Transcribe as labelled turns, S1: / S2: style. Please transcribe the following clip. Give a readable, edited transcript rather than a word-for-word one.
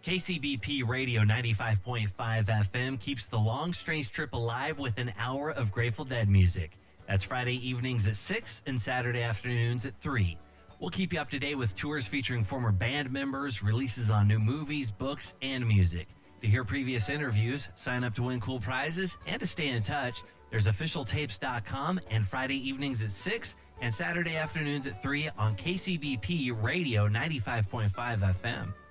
S1: KCBP Radio 95.5 FM keeps the long, strange trip alive with an hour of Grateful Dead music. That's Friday evenings at 6 and Saturday afternoons at 3. We'll keep you up to date with tours featuring former band members, releases on new movies, books, and music. To hear previous interviews, sign up to win cool prizes, and to stay in touch, there's officialtapes.com and Friday evenings at 6 and Saturday afternoons at 3 on KCBP Radio 95.5 FM.